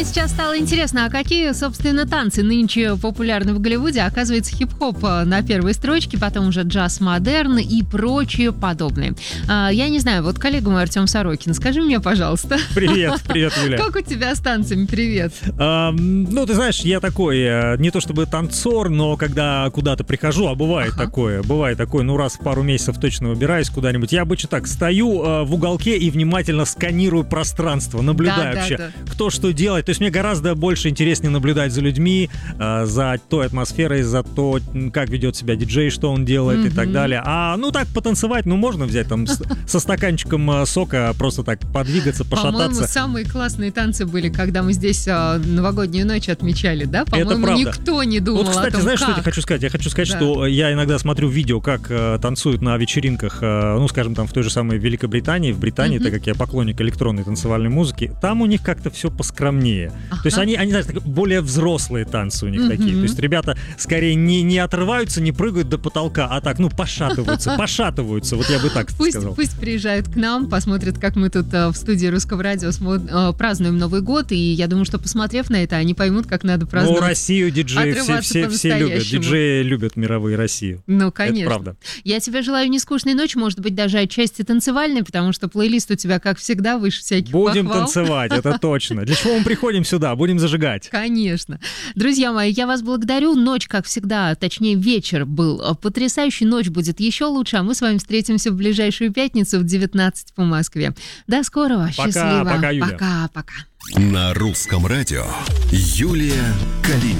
Мне сейчас стало интересно, а какие, собственно, танцы нынче популярны в Голливуде? Оказывается, хип-хоп на первой строчке, потом уже джаз-модерн и прочие подобные. Я не знаю, вот коллега мой Артем Сорокин, скажи мне, пожалуйста. Привет, Юля. Как у тебя с танцами? Привет. Ну, ты знаешь, я такой, не то чтобы танцор, но когда куда-то прихожу, а бывает такое, ну, раз в пару месяцев точно выбираюсь куда-нибудь, я обычно так стою в уголке и внимательно сканирую пространство, наблюдаю вообще, кто что делает. То есть мне гораздо больше интереснее наблюдать за людьми, за той атмосферой, за то, как ведет себя диджей, что он делает и так далее. А, ну, так потанцевать, ну, можно взять там со стаканчиком сока, просто так подвигаться, пошататься. По-моему, самые классные танцы были, когда мы здесь новогоднюю ночь отмечали, да? По-моему, никто не думал о том, как. Знаешь, что я хочу сказать? Я хочу сказать, что я иногда смотрю видео, как танцуют на вечеринках, ну, скажем, там в той же самой Великобритании, в Британии, так как я поклонник электронной танцевальной музыки, там у них как-то все поскромнее. То есть они, знаешь, более взрослые танцы у них такие. То есть ребята скорее не отрываются, не прыгают до потолка, а так, ну, пошатываются. Вот я бы так сказал. Пусть приезжают к нам, посмотрят, как мы тут в студии Русского радио празднуем Новый год, и я думаю, что, посмотрев на это, они поймут, как надо праздновать. Ну, Россию диджеи все любят. Диджеи любят мировые Россию. Ну, конечно. Это правда. Я тебе желаю нескучной ночи, может быть, даже отчасти танцевальной, потому что плейлист у тебя, как всегда, выше всяких Будем похвал. танцевать, это точно. Для чего мы приходим сюда? Будем зажигать. Конечно. Друзья мои, я вас благодарю. Ночь, как всегда, точнее, вечер был потрясающий. Ночь будет еще лучше, а мы с вами встретимся в ближайшую пятницу в 19 по Москве. До скорого. Счастливо. Пока, Юля. Пока. На Русском радио Юлия Калинина.